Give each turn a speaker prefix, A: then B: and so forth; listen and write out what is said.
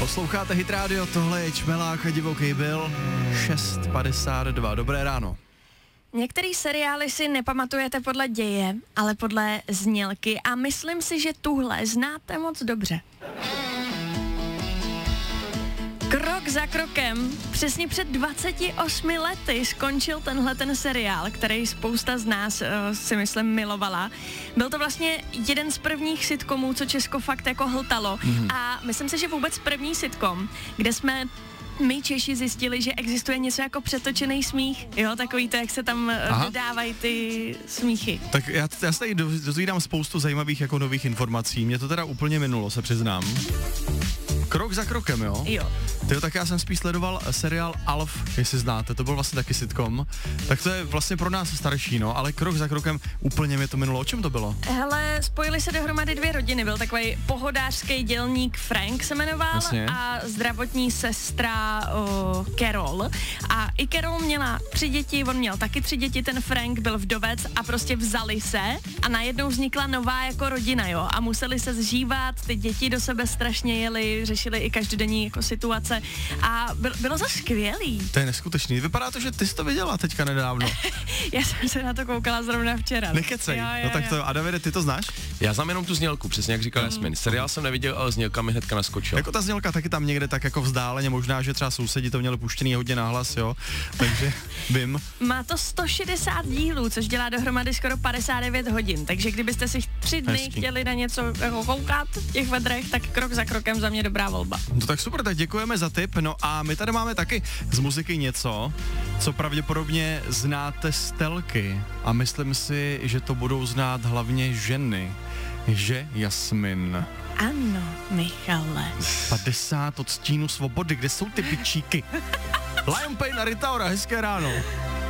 A: Posloucháte Hit Radio, tohle je Čmelák a Divoký Bill, 6:52, dobré ráno.
B: Některý seriály si nepamatujete podle děje, ale podle znělky a myslím si, že tuhle znáte moc dobře. Krok za krokem, přesně před 28 lety skončil ten seriál, který spousta z nás si myslím milovala. Byl to vlastně jeden z prvních sitcomů, co Česko fakt jako hltalo. A myslím si, že vůbec první sitcom, kde jsme my Češi zjistili, že existuje něco jako přetočený smích, jo, takový to, jak se tam dodávají ty smíchy.
A: Tak já se tady dozvídám spoustu zajímavých jako nových informací, mě to teda úplně minulo, se přiznám. Krok za krokem, jo?
B: Jo.
A: Tyjo, tak já jsem spíš sledoval seriál Alf, jestli znáte, to byl vlastně taky sitcom. Tak to je vlastně pro nás starší, no, ale krok za krokem úplně mě to minulo. O čem to bylo?
B: Hele, spojily se dohromady dvě rodiny, byl takový pohodářský dělník Frank se jmenoval. Jasně. A zdravotní sestra Carol. A i Carol měla 3 děti, on měl taky 3 děti, ten Frank byl vdovec a prostě vzali se a najednou vznikla nová jako rodina, jo, a museli se zžívat, ty děti do sebe strašně jeli, řešili i každodenní jako situace a bylo to skvělý.
A: To je neskutečný. Vypadá to, že ty jsi to viděla teďka nedávno.
B: Já jsem se na to koukala zrovna včera.
A: Nekecej. No tak to, a Davide, ty to znáš?
C: Já znám jenom tu znělku, přesně jak říkal Jasmin. Seriál jsem neviděl, ale znělka mi hnedka naskočila.
A: Jako ta znělka taky tam někde tak jako vzdáleně, možná, že třeba sousedi to měli puštěný hodně nahlas, jo. Takže vím.
B: Má to 160 dílů, což dělá dohromady skoro 59 hodin, takže kdybyste si 3 dny chtěli na něco jako koukat v těch vedrech, tak krok za krokem za mě dobrá volba.
A: No tak super, tak děkujeme za tip. No a my tady máme taky z muziky něco, co pravděpodobně znáte z telky. A myslím si, že to budou znát hlavně ženy. Že, Jasmin?
B: Ano, Michale.
A: 50 od Stínu svobody, kde jsou ty bičíky? Lion Pain a Rita Ora, hezké ráno.